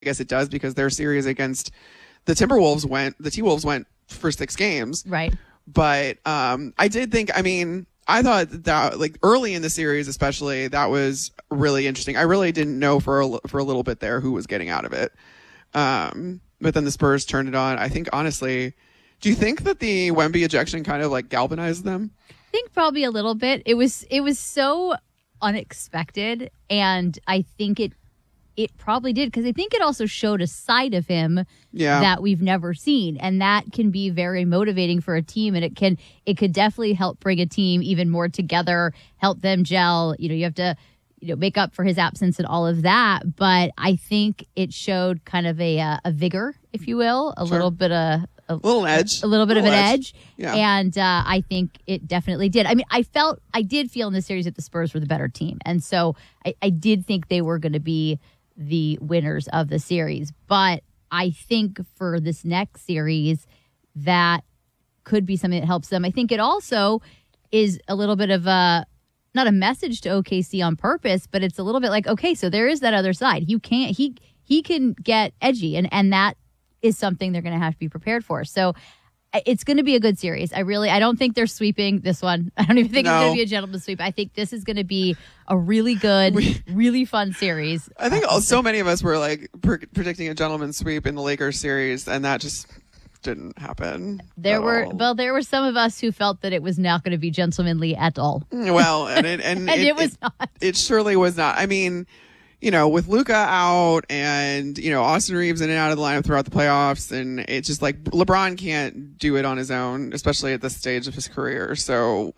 guess it does because their series against the T-Wolves went for 6 games. Right. But I did think, I thought that like early in the series, especially, that was really interesting. I really didn't know for a little bit there who was getting out of it. But then the Spurs turned it on. I think, honestly, do you think that the Wemby ejection kind of like galvanized them? I think probably a little bit. It was so unexpected, and I think it probably did, because I think it also showed a side of him that we've never seen, and that can be very motivating for a team, and it could definitely help bring a team even more together, help them gel. You have to make up for his absence and all of that, but I think it showed kind of a vigor, if you will, a little bit of a little edge, a little bit of an edge. Yeah. And I think it definitely did. I did feel in the series that the Spurs were the better team, and so I did think they were going to be the winners of the series. But I think for this next series, that could be something that helps them. I think it also is a little bit of not a message to OKC on purpose, but it's a little bit like, okay, so there is that other side. He can get edgy, and that is something they're going to have to be prepared for. So it's going to be a good series. I don't think they're sweeping this one. I don't even think it's going to be a gentleman's sweep. I think this is going to be a really good, really fun series. I think so many of us were like predicting a gentleman's sweep in the Lakers series, and that just didn't happen. There were some of us who felt that it was not going to be gentlemanly at all. Well, and it was not. It surely was not. With Luka out and, Austin Reeves in and out of the lineup throughout the playoffs, and it's just like LeBron can't do it on his own, especially at this stage of his career. So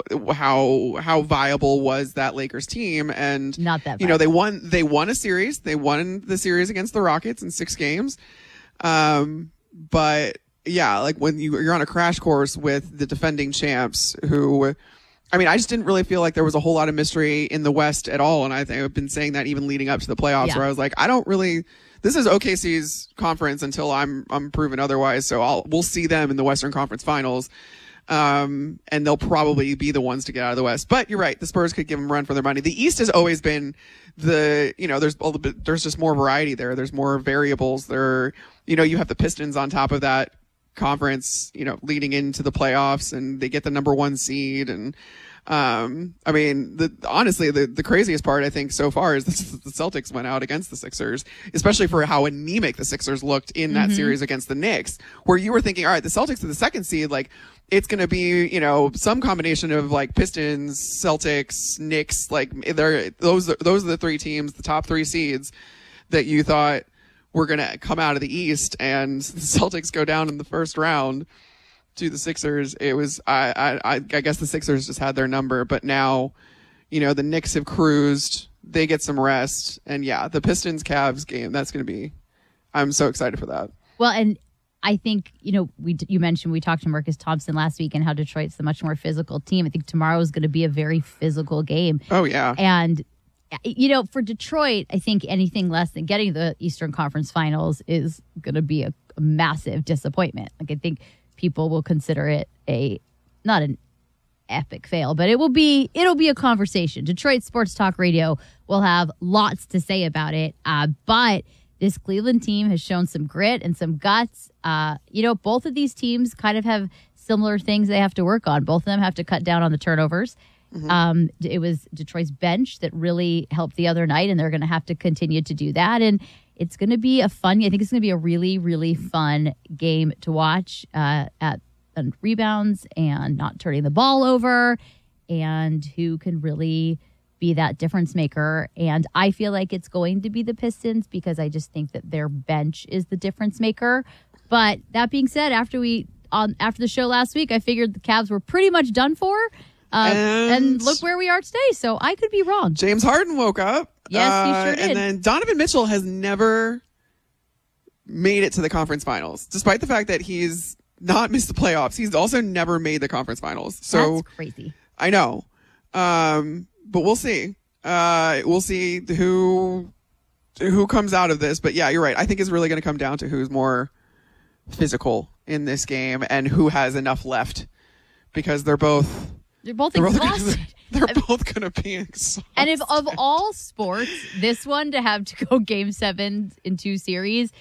how viable was that Lakers team? And not that viable. They won a series. They won the series against the Rockets in 6 games. But yeah, like when you're on a crash course with the defending champs who, I just didn't really feel like there was a whole lot of mystery in the West at all. And I think I've been saying that even leading up to the playoffs, where I was like, this is OKC's conference until I'm proven otherwise. So we'll see them in the Western Conference Finals. And they'll probably be the ones to get out of the West. But you're right. The Spurs could give them a run for their money. The East has always been there's just more variety there. There's more variables there. You have the Pistons on top of that conference, leading into the playoffs, and they get the number 1 seed. And honestly, the craziest part I think so far is the Celtics went out against the Sixers, especially for how anemic the Sixers looked in that series against the Knicks, where you were thinking, all right, the Celtics are the 2nd seed, like it's going to be, some combination of like Pistons, Celtics, Knicks, like those are the 3 teams, the top 3 seeds that you thought were going to come out of the East, and the Celtics go down in the first round to the Sixers. It was, I guess the Sixers just had their number, but now, the Knicks have cruised, they get some rest, and the Pistons Cavs game, that's going to be, I'm so excited for that. Well, and I think, you mentioned we talked to Marcus Thompson last week and how Detroit's the much more physical team. I think tomorrow is going to be a very physical game. Oh, yeah. And for Detroit, I think anything less than getting the Eastern Conference Finals is going to be a massive disappointment. Like, I think people will consider it not an epic fail, but it'll be a conversation. Detroit Sports Talk Radio will have lots to say about it. But this Cleveland team has shown some grit and some guts. Both of these teams kind of have similar things they have to work on. Both of them have to cut down on the turnovers. Mm-hmm. It was Detroit's bench that really helped the other night, and they're going to have to continue to do that. And it's going to be I think it's going to be a really, really fun game to watch at rebounds and not turning the ball over, and who can really be that difference maker. And I feel like it's going to be the Pistons, because I just think that their bench is the difference maker. But that being said, after the show last week, I figured the Cavs were pretty much done for. And look where we are today. So I could be wrong. James Harden woke up. Yes, he sure did. And then Donovan Mitchell has never made it to the conference finals, despite the fact that he's not missed the playoffs. He's also never made the conference finals. So that's crazy. I know. But we'll see. We'll see who comes out of this. But yeah, you're right. I think it's really going to come down to who's more physical in this game and who has enough left, because they're both They're both They're both, exhausted. they're both going to be exhausted. And if of all sports, this one to have to go game 7 in 2 series